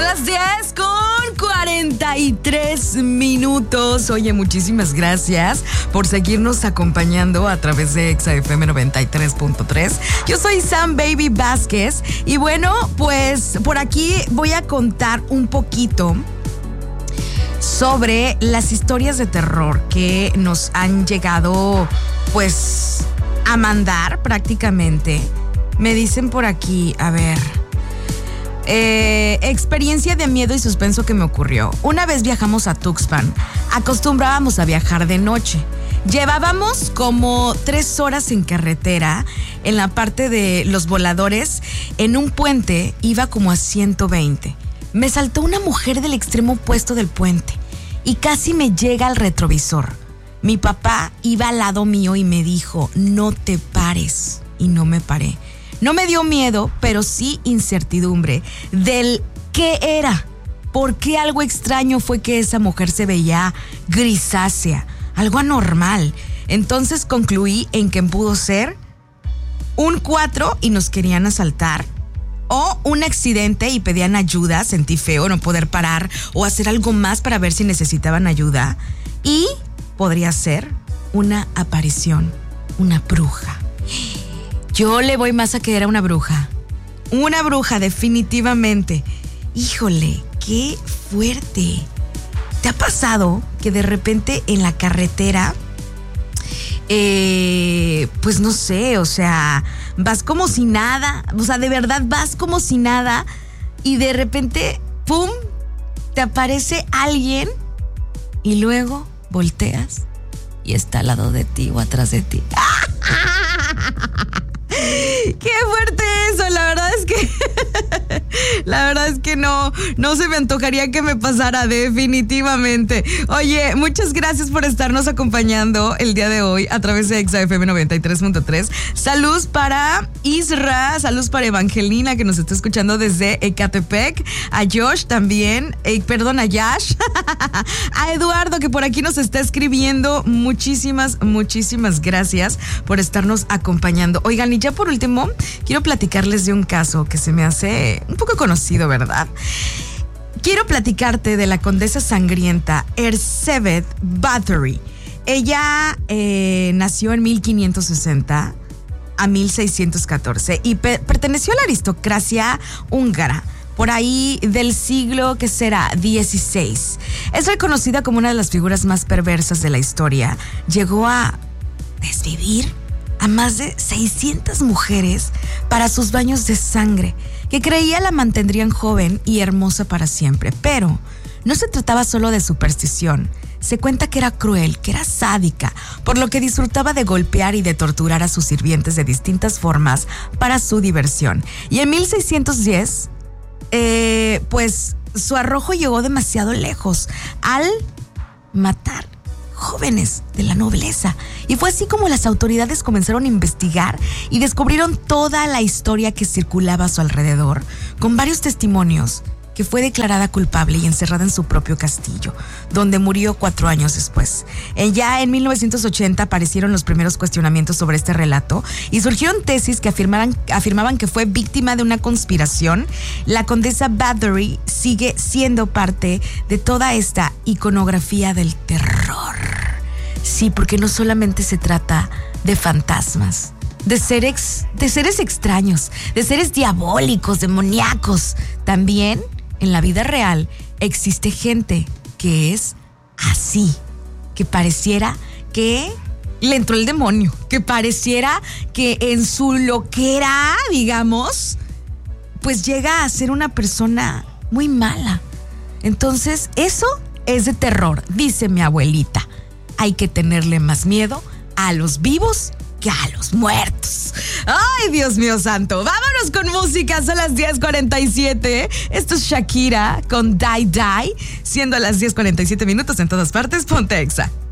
las 10:43. Oye, muchísimas gracias por seguirnos acompañando a través de Exa FM 93.3. Yo soy Sam Baby Vázquez y bueno, pues por aquí voy a contar un poquito sobre las historias de terror que nos han llegado pues a mandar prácticamente. Me dicen por aquí, a ver, experiencia de miedo y suspenso que me ocurrió. Una vez viajamos a Tuxpan. Acostumbrábamos a viajar de noche. Llevábamos como 3 horas en carretera. En la parte de los voladores, en un puente, iba como a 120. Me saltó una mujer del extremo opuesto del puente y casi me llega al retrovisor. Mi papá iba al lado mío y me dijo, no te pares. Y no me paré. No me dio miedo, pero sí incertidumbre del qué era. ¿Por qué algo extraño fue que esa mujer se veía grisácea? Algo anormal. Entonces concluí en que pudo ser un 4 y nos querían asaltar. O un accidente y pedían ayuda. Sentí feo no poder parar o hacer algo más para ver si necesitaban ayuda. Y podría ser una aparición, una bruja. Yo le voy más a que era una bruja. Una bruja, definitivamente. Híjole, qué fuerte. ¿Te ha pasado que de repente en la carretera, pues no sé, o sea, vas como si nada, o sea, de verdad vas como si nada y de repente, ¡pum!, te aparece alguien y luego volteas y está al lado de ti o atrás de ti? ¡Qué fuerte eso! La verdad es que no se me antojaría que me pasara, definitivamente. Oye, muchas gracias por estarnos acompañando el día de hoy a través de Exa FM 93.3. Saludos para Isra, saludos para Evangelina que nos está escuchando desde Ecatepec, a Josh también, a Yash, a Eduardo que por aquí nos está escribiendo. Muchísimas gracias por estarnos acompañando. Oigan, y ya por último, quiero platicarles de un caso que se me hace un poco conocido, ¿verdad? Quiero platicarte de la condesa sangrienta Elizabeth Bathory. Ella nació en 1560 a 1614 y perteneció a la aristocracia húngara. Por ahí del siglo, ¿qué será? 16. Es reconocida como una de las figuras más perversas de la historia. Llegó a desvivir a más de 600 mujeres para sus baños de sangre, que creía la mantendrían joven y hermosa para siempre. Pero no se trataba solo de superstición. Se cuenta que era cruel, que era sádica, por lo que disfrutaba de golpear y de torturar a sus sirvientes de distintas formas para su diversión. Y en 1610, pues su arrojo llegó demasiado lejos al matar jóvenes de la nobleza. Y fue así como las autoridades comenzaron a investigar y descubrieron toda la historia que circulaba a su alrededor, con varios testimonios, que fue declarada culpable y encerrada en su propio castillo, donde murió 4 años después. Ya en 1980 aparecieron los primeros cuestionamientos sobre este relato y surgieron tesis que afirmaban que fue víctima de una conspiración. La condesa Bathory sigue siendo parte de toda esta iconografía del terror. Sí, porque no solamente se trata de fantasmas, de seres extraños, de seres diabólicos, demoníacos. También en la vida real existe gente que es así, que pareciera que le entró el demonio, que pareciera que en su loquera, digamos, pues llega a ser una persona muy mala. Entonces, eso es de terror, dice mi abuelita. Hay que tenerle más miedo a los vivos que a los muertos. ¡Ay, Dios mío santo! Vámonos con música, son las 10:47. Esto es Shakira con Die Die, siendo las 10:47 en todas partes. Ponte Exa.